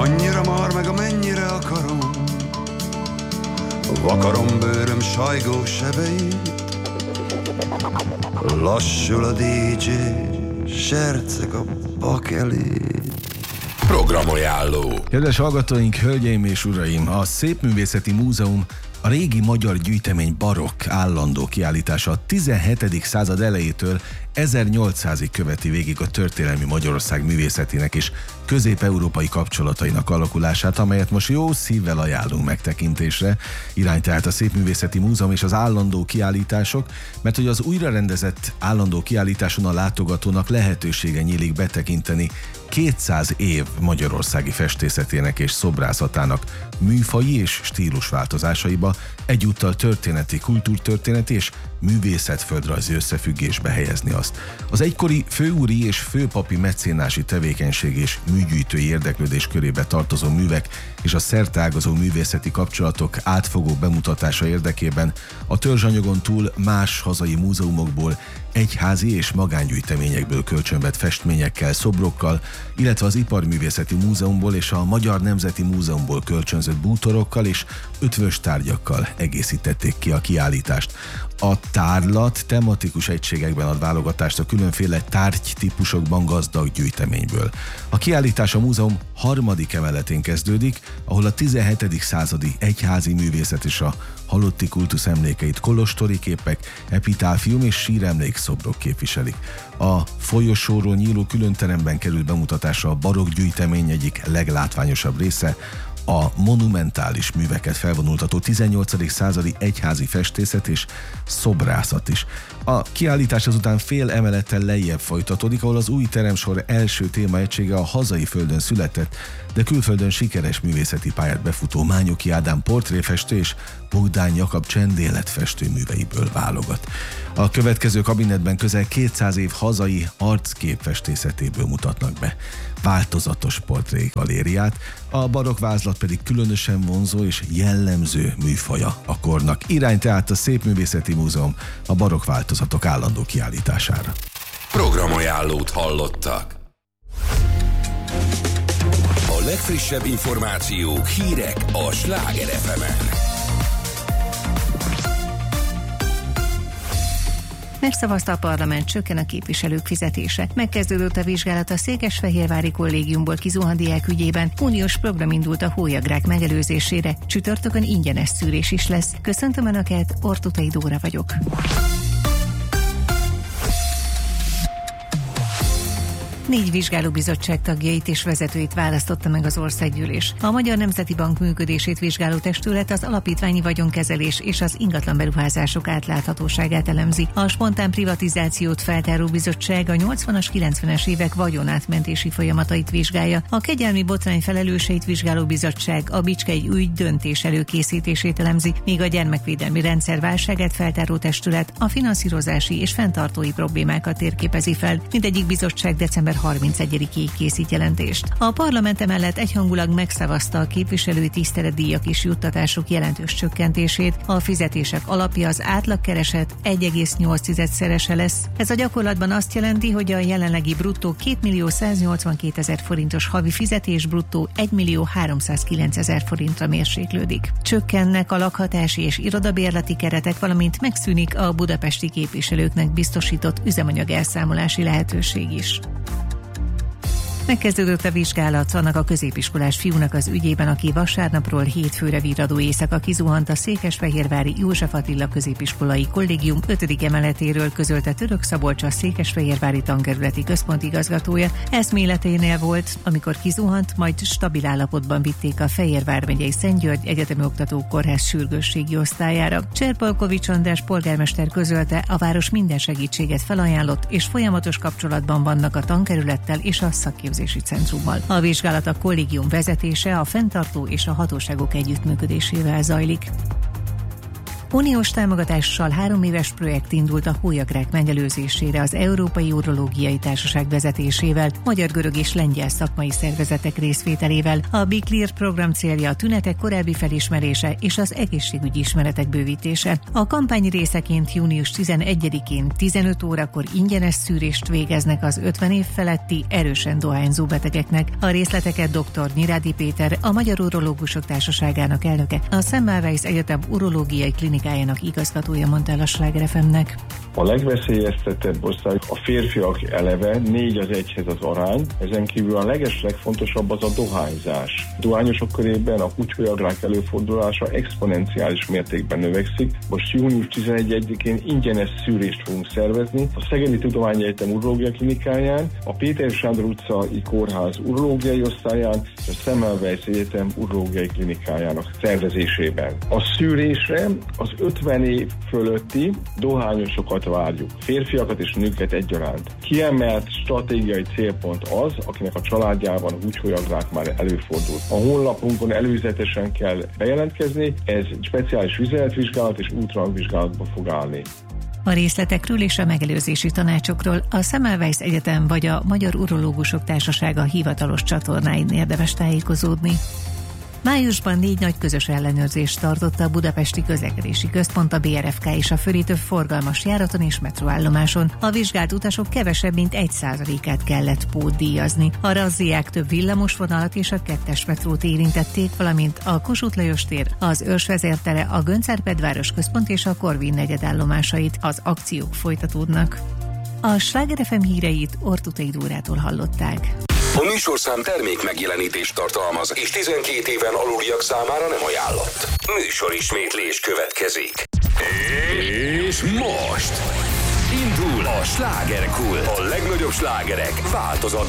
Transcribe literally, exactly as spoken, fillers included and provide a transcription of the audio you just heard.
Annyira mar meg, amennyire akarom, vakarom bőröm sajgó sebeit. Lassul a dé dzsé, serceg a bakelét. Programajánló. Kedves hallgatóink, hölgyeim és uraim, a Szépművészeti Múzeum a régi magyar gyűjtemény barokk állandó kiállítása a tizenhetedik század elejétől ezernyolcszázig követi végig a történelmi Magyarország művészetének és közép-európai kapcsolatainak alakulását, amelyet most jó szívvel ajánlunk megtekintésre. Irány tehát a Szépművészeti Múzeum és az állandó kiállítások, mert hogy az újrarendezett állandó kiállításon a látogatónak lehetősége nyílik betekinteni kétszáz év magyarországi festészetének és szobrászatának műfaji és stílusváltozásaiba, egyúttal történeti, kultúrtörténeti és művészetföldrajzi összefüggésbe helyezni azt. Az egykori főúri és főpapi mecénási tevékenység és műgyűjtői érdeklődés körébe tartozó művek és a szerteágazó művészeti kapcsolatok átfogó bemutatása érdekében a törzsanyagon túl más hazai múzeumokból, egyházi és magángyűjteményekből kölcsönvett festményekkel, szobrokkal, illetve az Iparművészeti Múzeumból és a Magyar Nemzeti Múzeumból kölcsönzött bútorokkal és ötvös tárgyakkal egészítették ki a kiállítást. A tárlat tematikus egységekben ad válogatást a különféle tárgytípusokban gazdag gyűjteményből. A kiállítás a múzeum harmadik emeletén kezdődik, ahol a tizenhetedik századi egyházi művészet és a halotti kultusz emlékeit kolostori képek, epitáfium és síremlékszobrok képviselik. A folyosóról nyíló különteremben került bemutatásra a barokk gyűjtemény egyik leglátványosabb része, a monumentális műveket felvonultató tizennyolcadik századi egyházi festészet és szobrászat is. A kiállítás azután fél emelettel lejjebb folytatódik, ahol az új teremsor első témaegysége a hazai földön született, de külföldön sikeres művészeti pályát befutó Mányoki Ádám portréfestő és Bogdán Jakab csendéletfestő műveiből válogat. A következő kabinetben közel kétszáz év hazai arcképfestészetéből mutatnak be változatos portrégalériát, a barokk vázlat pedig különösen vonzó és jellemző műfaja a kornak. Irány tehát a Szépművészeti Múzeum a barokk változatok állandó kiállítására. Programajánlót hallottak. A legfrissebb információk, hírek a Sláger ef emen. Megszavazta a parlament, csökken a képviselők fizetése. Megkezdődött a vizsgálat a Székesfehérvári kollégiumból kizuhant diák ügyében. Uniós program indult a hólyagrák megelőzésére. Csütörtökön ingyenes szűrés is lesz. Köszöntöm Önöket, Ortutai Dóra vagyok. Négy vizsgálóbizottság tagjait és vezetőit választotta meg az országgyűlés. A Magyar Nemzeti Bank működését vizsgáló testület az alapítványi vagyonkezelés és az ingatlan beruházások átláthatóságát elemzi. A spontán privatizációt feltáró bizottság a nyolcvanas, kilencvenes évek vagyonátmentési folyamatait vizsgálja. A kegyelmi botrány felelőseit vizsgáló bizottság a Bicskei ügy döntés előkészítését elemzi, míg a gyermekvédelmi rendszer válságát feltáró testület a finanszírozási és fenntartói problémákat térképezi fel. Mindegyik bizottság december harmincegyedikéig készít jelentést. A parlament emellett egyhangulag megszavazta a képviselői tiszteletdíjak és juttatások jelentős csökkentését. A fizetések alapja az átlagkereset egy egész nyolc-szerese lesz. Ez a gyakorlatban azt jelenti, hogy a jelenlegi bruttó kétmillió száznyolcvankétezer forintos havi fizetés bruttó egymillió háromszázkilencezer forintra mérséklődik. Csökkennek a lakhatási és irodabérleti keretek, valamint megszűnik a budapesti képviselőknek biztosított üzemanyag elszámolási lehetőség is. Megkezdődött a vizsgálat annak a középiskolás fiúnak az ügyében, aki vasárnapról hétfőre virradó éjszaka kizuhant a Székesfehérvári József Attila középiskolai kollégium ötödik emeletéről, közölte Török Szabolcs, a Székesfehérvári tankerületi központ igazgatója. Eszméleténél volt, amikor kizuhant, majd stabil állapotban vitték a Fejér vármegyei Szent György Egyetemi Oktatókórház sürgősségi osztályára. Cserpalkovics András polgármester közölte, a város minden segítséget felajánlott, és folyamatos kapcsolatban vannak a tankerülettel és a szakképzési centrummal. A vizsgálat a kollégium vezetése, a fenntartó és a hatóságok együttműködésével zajlik. Uniós támogatással három éves projekt indult a hólyagrák megelőzésére az Európai Urológiai Társaság vezetésével, magyar, görög és lengyel szakmai szervezetek részvételével. A Be Clear program célja a tünetek korábbi felismerése és az egészségügyi ismeretek bővítése. A kampány részeként június tizenegyedikén tizenöt órakor ingyenes szűrést végeznek az ötven év feletti erősen dohányzó betegeknek. A részleteket dr. Nyirádi Péter, a Magyar Urológusok Társaságának elnöke, a Semmelweis Egyetem urológiai klinikájának igazgatója mondta el a Sláger ef em-nek. A legveszélyeztetett osztály a férfiak eleve, négy az egyhez az arány, ezen kívül a leges legfontosabb az a dohányzás. Dohányosok körében a húgyhólyagrák előfordulása exponenciális mértékben növekszik. Most június tizenegyedikén ingyenes szűrést fogunk szervezni a Szegedi Tudományegyetem urológia klinikáján, a Péter Sándor utcai kórház urológiai osztályán és a Semmelweis Egyetem urológiai klinikájának szervezésében. A szűrésre az ötven év fölötti dohányosokat várjuk, férfiakat és nőket egyaránt. Kiemelt stratégiai célpont az, akinek a családjában húgyhólyagrák már előfordult. A honlapunkon előzetesen kell bejelentkezni, ez speciális vizeletvizsgálat és ultrahangvizsgálatba fog állni. A részletekről és a megelőzési tanácsokról a Semmelweis Egyetem vagy a Magyar Urológusok Társasága hivatalos csatornáin érdemes tájékozódni. Májusban négy nagy közös ellenőrzést tartott a Budapesti Közlekedési Központ, a bé er ef ká és a fölé több forgalmas járaton és metróállomáson. A vizsgált utasok kevesebb mint egy százalékát kellett pótdíjazni. A razziák több villamosvonalat és a kettes metrót érintették, valamint a Kossuth Lajos tér, az Őrs vezértere, a Göncz-Árpád városközpont és a Korvin negyed állomásait. Az akciók folytatódnak. A Sláger ef em híreit Ortutai Dórától hallották. A műsorszám termék megjelenítést tartalmaz, és tizenkét éven aluliak számára nem ajánlott. Műsorismétlés következik. És most indul a slágerkult. A legnagyobb slágerek változatlan